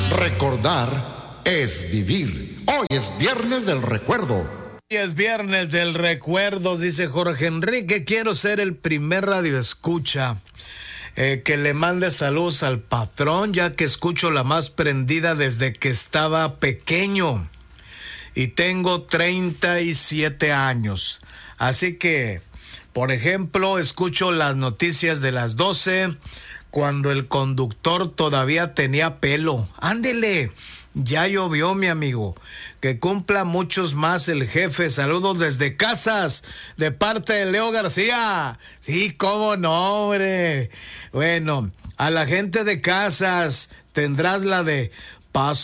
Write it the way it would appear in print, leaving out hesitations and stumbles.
Recordar es vivir. Hoy es viernes del recuerdo. Hoy es viernes del recuerdo, dice Jorge Enrique. Quiero ser el primer radioescucha que le mande saludos al patrón, ya que escucho la más prendida desde que estaba pequeño. Y tengo 37 años. Así que, por ejemplo, escucho las noticias de las 12 cuando el conductor todavía tenía pelo. Ándele, ya llovió, mi amigo. Que cumpla muchos más el jefe. Saludos desde Casas, de parte de Leo García. Sí, cómo no, hombre. Bueno, a la gente de Casas tendrás la de paso